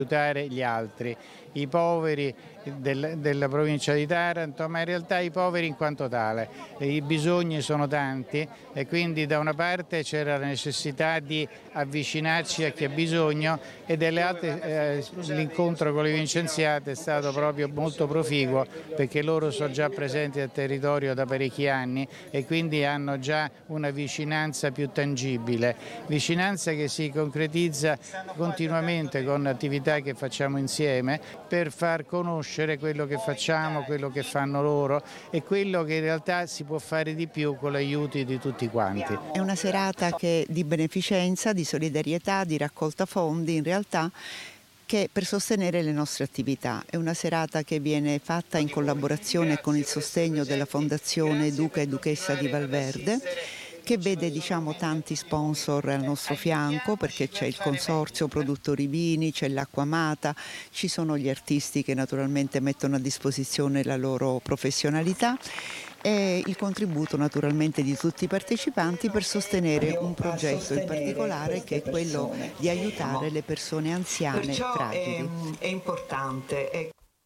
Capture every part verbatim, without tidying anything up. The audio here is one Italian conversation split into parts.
aiutare gli altri, i poveri del, della provincia di Taranto, ma in realtà i poveri in quanto tale. I bisogni sono tanti e quindi da una parte c'era la necessità di avvicinarci a chi ha bisogno e delle altre eh, l'incontro con le vincenziate è stato proprio molto proficuo perché loro sono già presenti al territorio da parecchi anni e quindi hanno già una vicinanza più tangibile, vicinanza che si concretizza continuamente con attività che facciamo insieme per far conoscere quello che facciamo, quello che fanno loro e quello che in realtà si può fare di più con l'aiuto di tutti quanti. È una serata che di beneficenza, di solidarietà, di raccolta fondi in realtà che per sostenere le nostre attività. È una serata che viene fatta in collaborazione con il sostegno della Fondazione Duca e Duchessa di Valverde, che vede diciamo tanti sponsor al nostro fianco perché c'è il consorzio produttori vini, c'è l'Acquamata, ci sono gli artisti che naturalmente mettono a disposizione la loro professionalità e il contributo naturalmente di tutti i partecipanti per sostenere un progetto in particolare che è quello di aiutare le persone anziane fragili. È, è importante. È...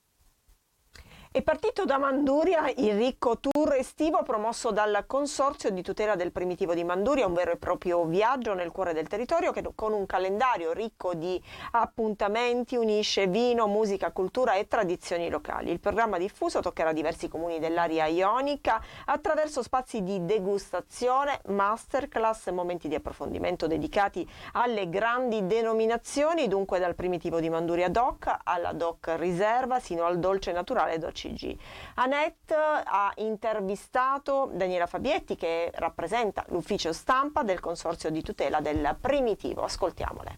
È partito da Manduria il ricco tour estivo promosso dal Consorzio di tutela del primitivo di Manduria, un vero e proprio viaggio nel cuore del territorio che con un calendario ricco di appuntamenti unisce vino, musica, cultura e tradizioni locali. Il programma diffuso toccherà diversi comuni dell'area ionica attraverso spazi di degustazione, masterclass e momenti di approfondimento dedicati alle grandi denominazioni, dunque dal primitivo di Manduria DOC alla DOC Riserva sino al dolce naturale DOC. Annette ha intervistato Daniela Fabietti che rappresenta l'ufficio stampa del Consorzio di tutela del primitivo. Ascoltiamole.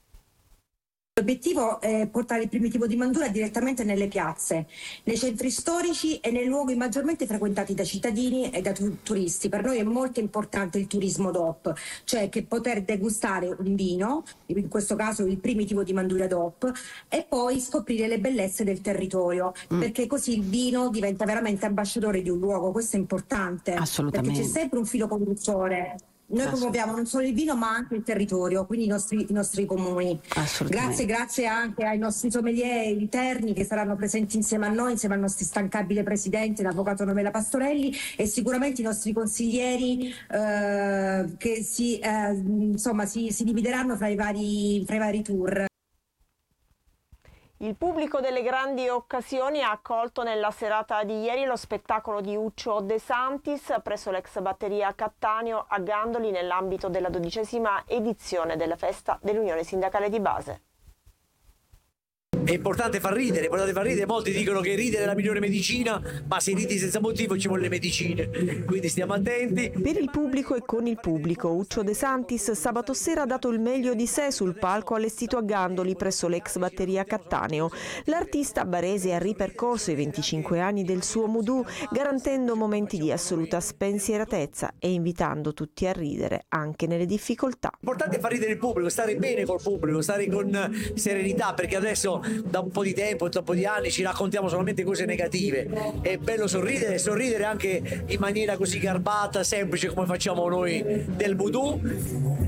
L'obiettivo è portare il primitivo di Manduria direttamente nelle piazze, nei centri storici e nei luoghi maggiormente frequentati da cittadini e da tu- turisti. Per noi è molto importante il turismo D O P, cioè che poter degustare un vino, in questo caso il primitivo di Manduria D O P, e poi scoprire le bellezze del territorio, mm. perché così il vino diventa veramente ambasciatore di un luogo. Questo è importante, assolutamente, perché c'è sempre un filo conduttore. Noi promuoviamo non solo il vino ma anche il territorio, quindi i nostri, i nostri comuni. Grazie, grazie anche ai nostri sommelier interni che saranno presenti insieme a noi, insieme al nostro instancabile presidente, l'avvocato Novella Pastorelli, e sicuramente i nostri consiglieri eh, che si, eh, insomma, si, si divideranno fra i vari, fra i vari tour. Il pubblico delle grandi occasioni ha accolto nella serata di ieri lo spettacolo di Uccio De Santis presso l'ex batteria Cattaneo a Gandoli nell'ambito della dodicesima edizione della festa dell'Unione Sindacale di Base. È importante far ridere, è importante far ridere, molti dicono che ridere è la migliore medicina, ma se ridi senza motivo ci vogliono le medicine, quindi stiamo attenti. Per il pubblico e con il pubblico, Uccio De Santis sabato sera ha dato il meglio di sé sul palco allestito a Gandoli presso l'ex batteria Cattaneo. L'artista barese ha ripercorso i venticinque anni del suo Moodoo, garantendo momenti di assoluta spensieratezza e invitando tutti a ridere anche nelle difficoltà. L'importante è far ridere il pubblico, stare bene col pubblico, stare con serenità, perché adesso da un po' di tempo, da un po' di anni ci raccontiamo solamente cose negative. È bello sorridere, sorridere anche in maniera così garbata, semplice come facciamo noi del Voodoo,